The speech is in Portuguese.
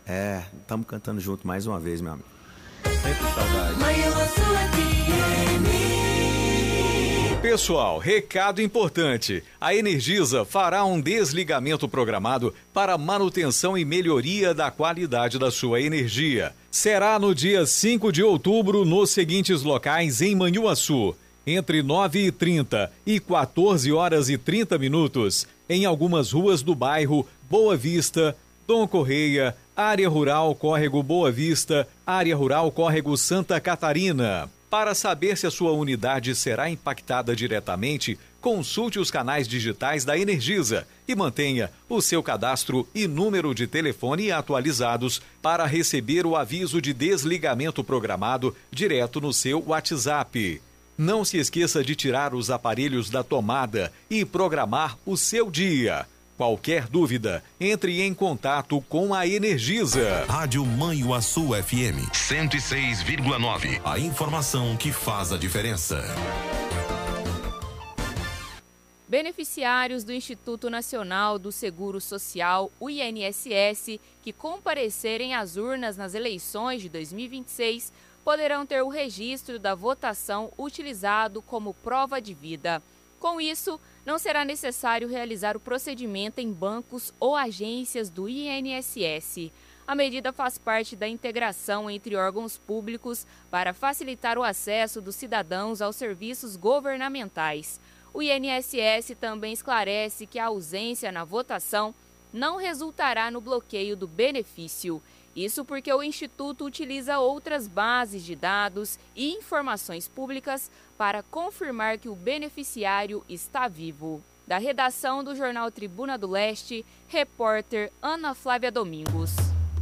Estamos cantando junto mais uma vez, meu amigo. Sempre saudade. Manhã Azul FM. Pessoal, recado importante. A Energisa fará um desligamento programado para manutenção e melhoria da qualidade da sua energia. Será no dia 5 de outubro nos seguintes locais em Manhuaçu, entre 9h30 e 14h30, em algumas ruas do bairro Boa Vista, Dom Correia, Área Rural Córrego Boa Vista, Área Rural Córrego Santa Catarina. Para saber se a sua unidade será impactada diretamente, consulte os canais digitais da Energisa e mantenha o seu cadastro e número de telefone atualizados para receber o aviso de desligamento programado direto no seu WhatsApp. Não se esqueça de tirar os aparelhos da tomada e programar o seu dia. Qualquer dúvida, entre em contato com a Energisa. Rádio Manhuaçu FM 106,9. A informação que faz a diferença. Beneficiários do Instituto Nacional do Seguro Social, o INSS, que comparecerem às urnas nas eleições de 2026, poderão ter o registro da votação utilizado como prova de vida. Com isso, não será necessário realizar o procedimento em bancos ou agências do INSS. A medida faz parte da integração entre órgãos públicos para facilitar o acesso dos cidadãos aos serviços governamentais. O INSS também esclarece que a ausência na votação não resultará no bloqueio do benefício. Isso porque o Instituto utiliza outras bases de dados e informações públicas para confirmar que o beneficiário está vivo. Da redação do jornal Tribuna do Leste, repórter Ana Flávia Domingos.